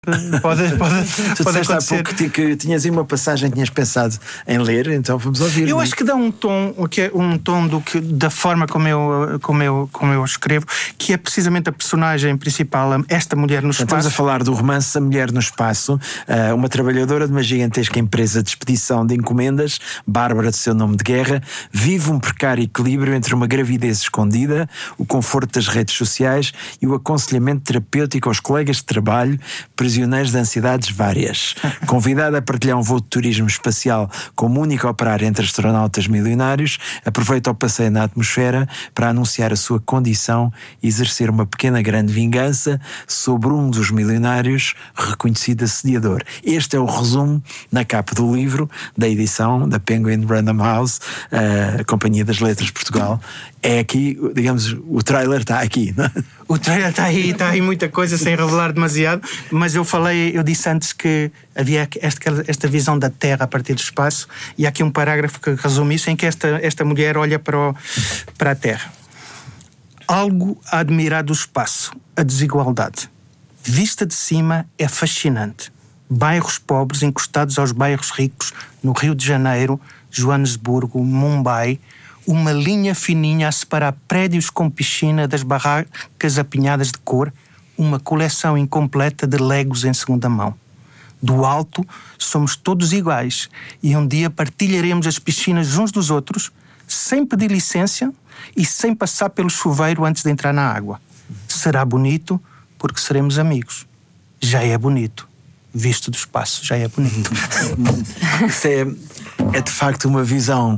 Tu pode disseste há acontecer. pouco que tinhas aí uma passagem que tinhas pensado em ler, então vamos ouvir. Eu acho que dá um tom da forma como eu escrevo, que é precisamente a personagem principal, esta mulher no espaço. Estamos a falar do romance A Mulher no Espaço. Uma trabalhadora de uma gigantesca empresa de expedição de encomendas, Bárbara de seu nome de guerra, vive um precário equilíbrio entre uma gravidez escondida, o conforto das redes sociais e o aconselhamento terapêutico aos colegas de trabalho, prisioneiros de ansiedades várias. Convidada a partilhar um voo de turismo espacial como única operária entre astronautas milionários, aproveita o passeio na atmosfera para anunciar a sua condição e exercer uma pequena grande vingança sobre um dos milionários, reconhecido assediador. Este é o resumo na capa do livro, da edição da Penguin Random House, a Companhia das Letras de Portugal. É aqui, digamos, o trailer está aqui, não é? O trailer está aí muita coisa sem revelar demasiado, mas eu disse antes que havia esta visão da Terra a partir do espaço, e há aqui um parágrafo que resume isso, em que esta mulher olha para a Terra. Algo a admirar do espaço, a desigualdade. Vista de cima é fascinante. Bairros pobres encostados aos bairros ricos no Rio de Janeiro, Joanesburgo, Mumbai, uma linha fininha a separar prédios com piscina das barracas apinhadas de cor, uma coleção incompleta de legos em segunda mão. Do alto, somos todos iguais e um dia partilharemos as piscinas uns dos outros, sem pedir licença e sem passar pelo chuveiro antes de entrar na água. Será bonito porque seremos amigos. Já é bonito. Visto do espaço, já é bonito. Isso é de facto uma visão.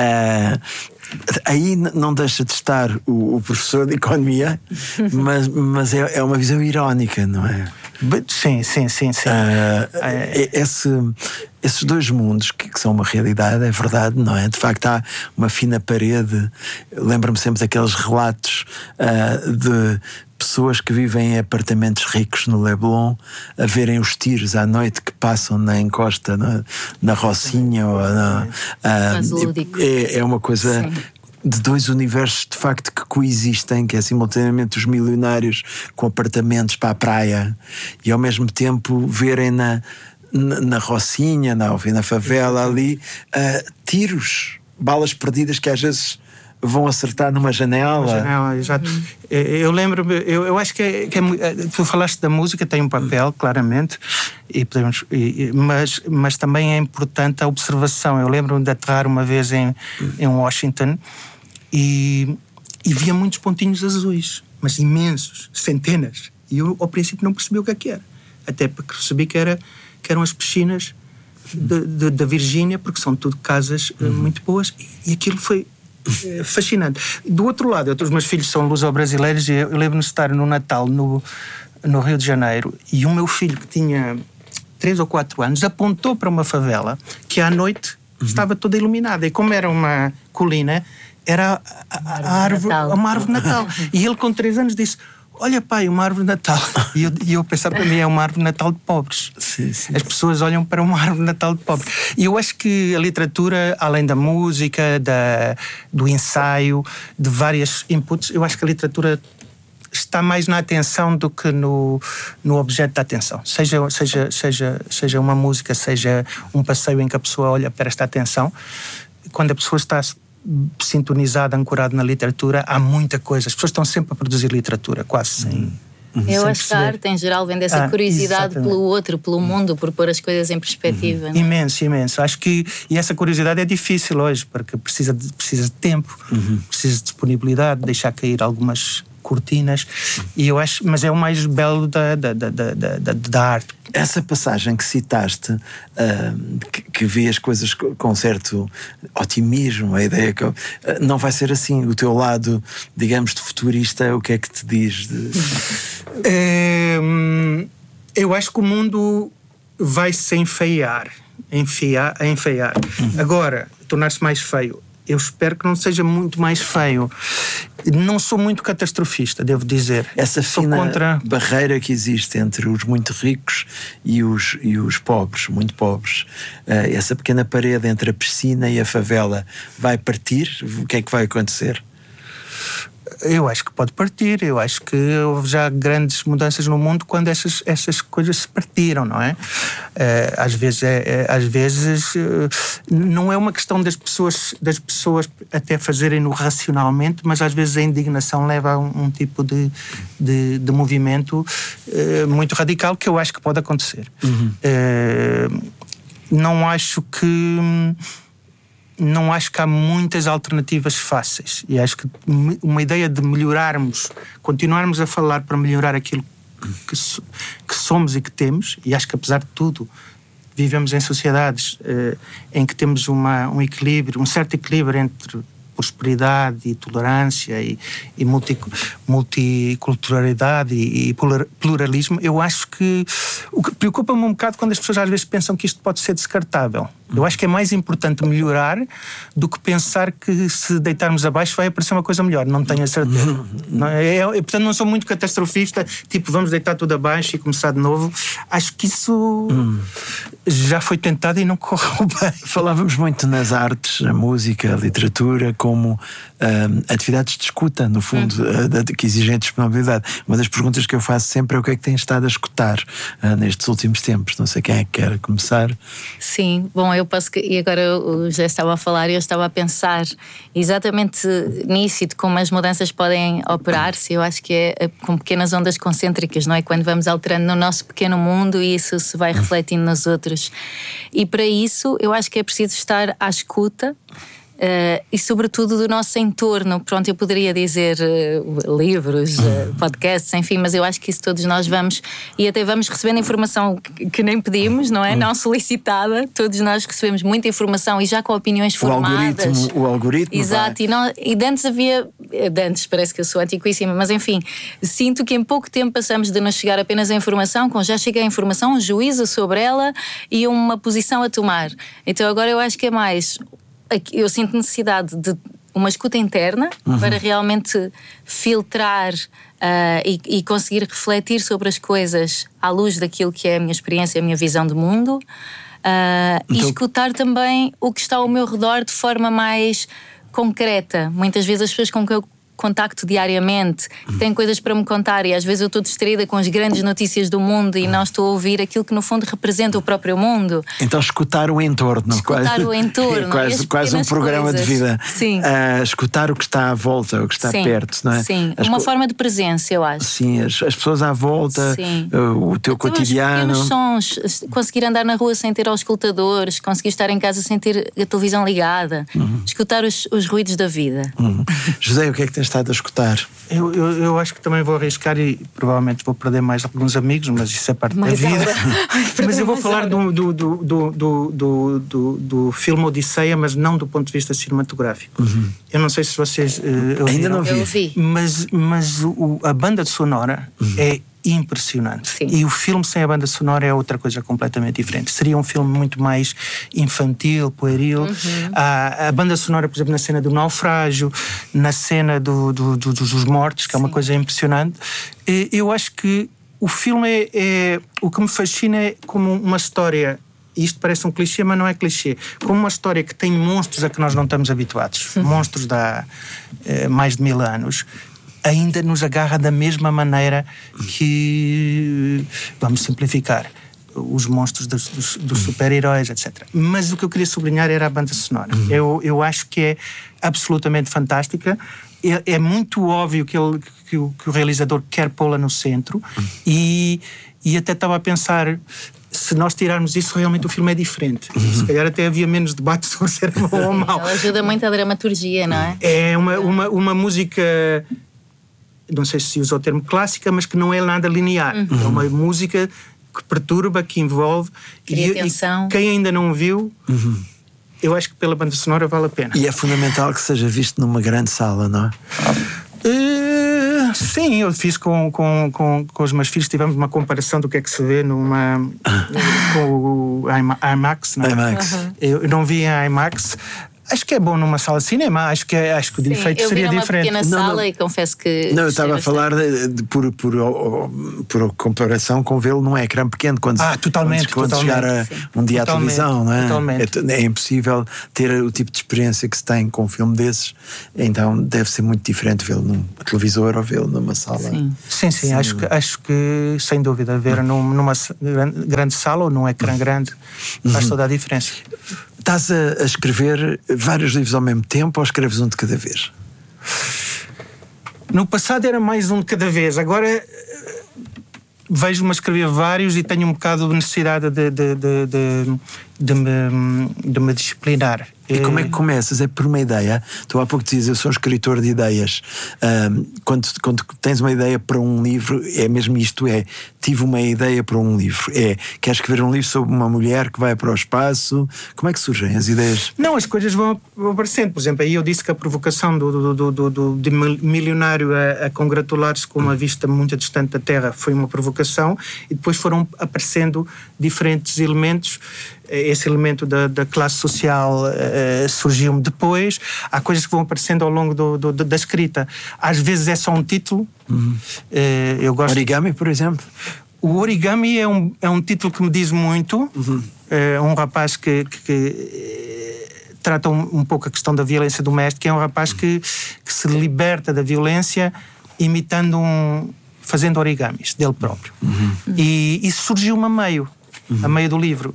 Aí não deixa de estar o professor de economia, mas é uma visão irónica, não é? Sim. Esses dois mundos que são uma realidade, é verdade, não é? De facto há uma fina parede. Lembro-me sempre daqueles relatos de pessoas que vivem em apartamentos ricos no Leblon a verem os tiros à noite que passam na encosta, na Rocinha ou é uma coisa. Sim. De dois universos de facto que coexistem, que é simultaneamente os milionários com apartamentos para a praia e ao mesmo tempo verem na Rocinha, na favela ali, tiros, balas perdidas que às vezes vão acertar numa janela. Exato. Eu lembro-me, eu acho que tu falaste da música, tem um papel, claramente, mas também é importante a observação. Eu lembro-me de aterrar uma vez em Washington e via muitos pontinhos azuis, mas imensos, centenas. E eu, ao princípio, não percebi o que era. Até porque percebi que eram as piscinas da Virgínia, porque são tudo casas muito boas, e aquilo foi fascinante. Do outro lado, os meus filhos são luso-brasileiros e eu lembro-me de estar no Natal no Rio de Janeiro, e o meu filho, que tinha 3 ou 4 anos, apontou para uma favela que à noite estava toda iluminada, e como era uma colina, era uma árvore de Natal. E ele, com 3 anos, disse: olha, pai, uma árvore de Natal. E eu pensava, para mim é uma árvore de Natal de pobres. Sim. As pessoas olham para uma árvore de Natal de pobres. E eu acho que a literatura, além da música, do ensaio, de vários inputs, eu acho que a literatura está mais na atenção do que no objeto da atenção. Seja uma música, seja um passeio em que a pessoa olha para esta atenção. Quando a pessoa está sintonizada, ancorada na literatura, há muita coisa. As pessoas estão sempre a produzir literatura, quase sem. Eu acho que a arte em geral vem dessa curiosidade pelo outro, pelo mundo, por pôr as coisas em perspectiva. Imenso. Acho que essa curiosidade é difícil hoje, porque precisa de tempo, precisa de disponibilidade, deixar cair algumas cortinas, e eu acho, mas é o mais belo da arte. Essa passagem que citaste, que vê as coisas com certo otimismo, a ideia que não vai ser assim. O teu lado, digamos, de futurista, o que é que te diz? Eu acho que o mundo vai se enfeiar. Agora, tornar-se mais feio. Eu espero que não seja muito mais feio. Não sou muito catastrofista, devo dizer. Essa fina barreira que existe entre os muito ricos e os pobres, muito pobres, essa pequena parede entre a piscina e a favela vai partir? O que é que vai acontecer? Eu acho que pode partir. Eu acho que houve já grandes mudanças no mundo quando essas coisas se partiram, não é? Às vezes não é uma questão das pessoas até fazerem-no racionalmente, mas às vezes a indignação leva a um tipo de movimento muito radical, que eu acho que pode acontecer. Não acho que há muitas alternativas fáceis, e acho que uma ideia de melhorarmos, continuarmos a falar para melhorar aquilo que somos e que temos, e acho que apesar de tudo vivemos em sociedades em que temos um equilíbrio, um certo equilíbrio entre prosperidade e tolerância e multiculturalidade e pluralismo. Eu acho que o que preocupa-me um bocado quando as pessoas às vezes pensam que isto pode ser descartável. Eu acho que é mais importante melhorar do que pensar que se deitarmos abaixo vai aparecer uma coisa melhor. Não tenho a certeza. Portanto, não sou muito catastrofista, tipo, vamos deitar tudo abaixo e começar de novo. Acho que isso já foi tentado e não correu bem. Falávamos muito nas artes, a música, a literatura, como atividades de escuta, no fundo, que exigem disponibilidade. Uma das perguntas que eu faço sempre é o que é que tem estado a escutar nestes últimos tempos. Não sei quem é que quer começar. Sim, bom, eu posso e agora o José estava a falar e eu estava a pensar exatamente nisso e de como as mudanças podem operar-se. Eu acho que é com pequenas ondas concêntricas, não é? Quando vamos alterando no nosso pequeno mundo e isso se vai refletindo nos outros. E para isso eu acho que é preciso estar à escuta. E sobretudo do nosso entorno. Pronto, eu poderia dizer livros, podcasts, enfim, mas eu acho que isso todos nós vamos, e até vamos recebendo informação que nem pedimos, não é? Não solicitada. Todos nós recebemos muita informação e já com opiniões formadas. O algoritmo. Exato, e de antes havia, parece que eu sou antiquíssima, mas enfim, sinto que em pouco tempo passamos de nos chegar apenas a informação, com já chega a informação, um juízo sobre ela e uma posição a tomar. Então agora eu acho que é mais... Eu sinto necessidade de uma escuta interna para realmente filtrar e conseguir refletir sobre as coisas à luz daquilo que é a minha experiência, a minha visão de mundo, e escutar também o que está ao meu redor de forma mais concreta. Muitas vezes as pessoas com que eu contacto diariamente, que têm coisas para me contar, e às vezes eu estou distraída com as grandes notícias do mundo e não estou a ouvir aquilo que no fundo representa o próprio mundo. Então escutar o entorno. Escutar o entorno. Quase um programa coisas. De vida. Sim. Escutar o que está à volta, o que está perto, não é? Sim, uma forma de presença, eu acho. Sim, as pessoas à volta, o teu cotidiano. Os sons, conseguir andar na rua sem ter auscultadores, conseguir estar em casa sem ter a televisão ligada, escutar os ruídos da vida. José, o que é que tens estado a escutar? Eu acho que também vou arriscar e provavelmente vou perder mais alguns amigos, mas isso é parte da vida. Mas eu vou falar do filme Odisseia, mas não do ponto de vista cinematográfico. Eu não sei se vocês ainda não vi. Mas a banda sonora é impressionante. Sim. E o filme sem a banda sonora é outra coisa completamente diferente. Seria um filme muito mais infantil, pueril. A banda sonora, por exemplo, na cena do naufrágio, na cena dos mortos, que é uma coisa impressionante. Eu acho que o filme o que me fascina é como uma história. Isto parece um clichê, mas não é clichê. Como uma história que tem monstros a que nós não estamos habituados. Monstros de há mais de 1000 anos. Ainda nos agarra da mesma maneira que, vamos simplificar, os monstros dos super-heróis, etc. Mas o que eu queria sublinhar era a banda sonora. Eu acho que é absolutamente fantástica. É muito óbvio que o realizador quer pô-la no centro e até estava a pensar... Se nós tirarmos isso, realmente o filme é diferente. Se calhar até havia menos debate sobre se era bom ou mau. Ela ajuda muito a dramaturgia, não é? É uma música... Não sei se usa o termo clássica, mas que não é nada linear. É uma música que perturba, que envolve. Cria tensão. E quem ainda não viu, eu acho que pela banda sonora vale a pena. E é fundamental que seja visto numa grande sala, não é? Sim, eu fiz com os meus filhos, tivemos uma comparação do que é que se vê com o IMAX. Não é? IMAX. Eu não vi em IMAX. Acho que é bom numa sala de cinema, acho que o efeito seria diferente. Eu vi numa pequena sala e confesso que... Não, eu estava a falar por comparação com vê-lo num ecrã pequeno, quando chegar a um dia à televisão, não é? Totalmente. É impossível ter o tipo de experiência que se tem com um filme desses, então deve ser muito diferente vê-lo num televisor ou vê-lo numa sala. Sim. Acho que sem dúvida, ver numa grande sala ou num ecrã grande faz toda a diferença. Estás a escrever vários livros ao mesmo tempo ou escreves um de cada vez? No passado era mais um de cada vez, agora vejo-me a escrever vários e tenho um bocado de necessidade de me disciplinar. E como é que começas? É por uma ideia? Tu há pouco dizias, eu sou um escritor de ideias. Quando tens uma ideia para um livro, é mesmo isto, tive uma ideia para um livro. Queres escrever um livro sobre uma mulher que vai para o espaço? Como é que surgem as ideias? Não, as coisas vão aparecendo. Por exemplo, aí eu disse que a provocação de milionário a congratular-se com uma vista muito distante da Terra foi uma provocação, e depois foram aparecendo diferentes elementos. Esse elemento da classe social surgiu-me depois. Há coisas que vão aparecendo ao longo da escrita. Às vezes é só um título. Eu gosto. Origami, por exemplo? O Origami é um título que me diz muito. É um rapaz que trata um pouco a questão da violência doméstica. É um rapaz que se liberta da violência fazendo origamis dele próprio. E isso surgiu-me a meio do livro.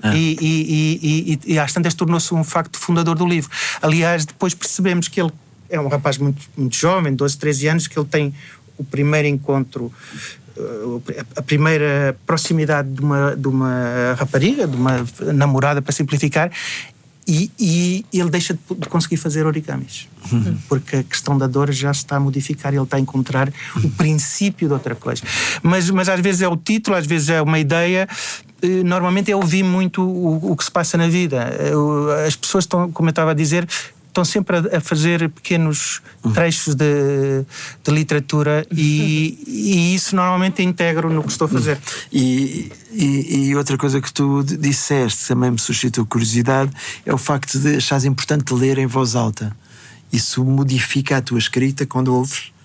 E às tantas tornou-se um facto fundador do livro. Aliás, depois percebemos que ele é um rapaz muito, muito jovem, 12, 13 anos, que ele tem o primeiro encontro, a primeira proximidade de uma rapariga, de uma namorada, para simplificar, e ele deixa de conseguir fazer origamis. Porque a questão da dor já se está a modificar, ele está a encontrar o princípio de outra coisa. Mas às vezes é o título, às vezes é uma ideia. Normalmente eu ouvi muito o que se passa na vida. As pessoas estão, como eu estava a dizer, estão sempre a fazer pequenos trechos de literatura e isso normalmente integro no que estou a fazer. E outra coisa que tu disseste, também me suscitou curiosidade, é o facto de achares importante ler em voz alta. Isso modifica a tua escrita quando ouves?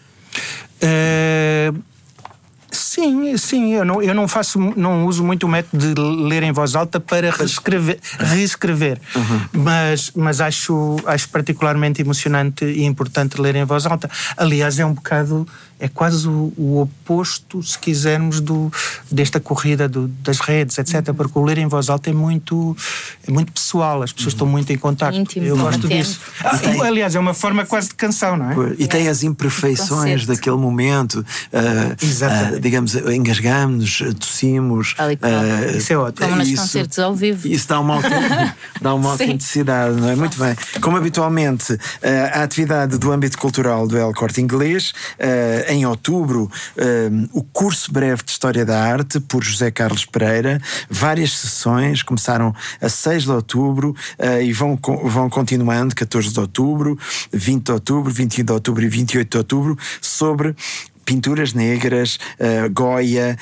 Sim, eu não uso muito o método de ler em voz alta para reescrever. Mas acho particularmente emocionante e importante ler em voz alta. Aliás, é quase o oposto, se quisermos, desta corrida das redes, etc. Porque o ler em voz alta é muito pessoal, as pessoas estão muito em contacto. Íntimo, eu gosto disso. Aliás, é uma forma quase de canção, não é? E tem as imperfeições daquele momento. Digamos, engasgamos, tossimos. Isso é ótimo. Como nos concertos ao vivo. Isso dá uma autenticidade, não é? Muito bem. Como habitualmente, a atividade do âmbito cultural do El Corte Inglês, em outubro, o curso breve de História da Arte, por José Carlos Pereira, várias sessões, começaram a 6 de outubro e vão continuando, 14 de outubro, 20 de outubro, 21 de outubro e 28 de outubro, sobre pinturas negras, Goya,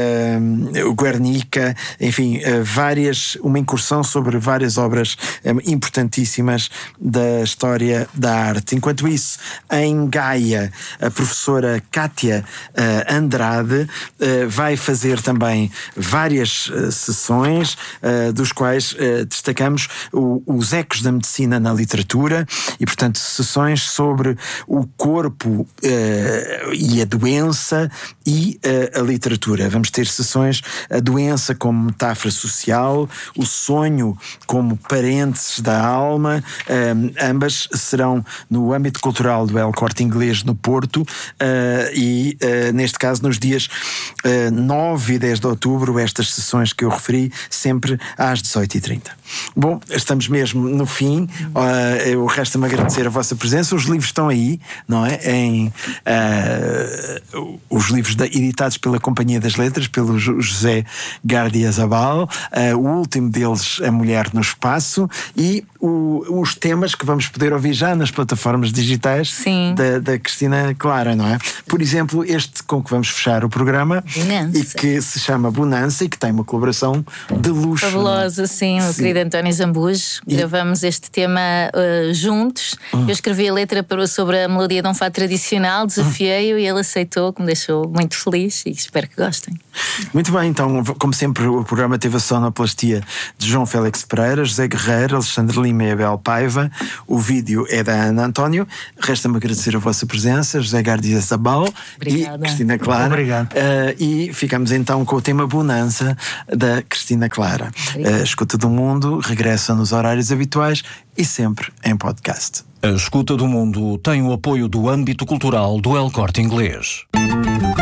o Guernica, enfim, uma incursão sobre várias obras importantíssimas da história da arte. Enquanto isso, em Gaia, a professora Cátia Andrade vai fazer também várias sessões, dos quais destacamos os ecos da medicina na literatura e, portanto, sessões sobre o corpo e a doença e a literatura. Vamos ter sessões, a doença como metáfora social, o sonho como parênteses da alma, ambas serão no âmbito cultural do El Corte Inglês no Porto, e neste caso nos dias 9 e 10 de outubro, estas sessões que eu referi, sempre às 18h30. Bom, estamos mesmo no fim. Resta-me agradecer a vossa presença. Os livros estão aí, não é? os livros editados pela Companhia das Letras, pelo José Gardiazabal, o último deles, A Mulher no Espaço, e os temas que vamos poder ouvir já nas plataformas digitais da Cristina Clara, não é? Por exemplo, este com que vamos fechar o programa, Bonança. e que se chama Bonança e que tem uma colaboração de luxo. Fabulosa, sim, o querido António Zambujo. Gravamos este tema juntos. Eu escrevi a letra sobre a melodia de um fado tradicional, desafiei-o e ele aceitou, que me deixou muito feliz e espero que gostem. Muito bem, então, como sempre, o programa teve a sonoplastia de João Félix Pereira, José Guerreiro, Alexandre Lima e Abel Paiva. O vídeo é da Ana António. Resta-me agradecer a vossa presença, José Gardiazabal e Cristina Clara. Obrigado. E ficamos então com o tema Bonança da Cristina Clara. Escuta do Mundo regressa nos horários habituais e sempre em podcast. A Escuta do Mundo tem o apoio do âmbito cultural do El Corte Inglês.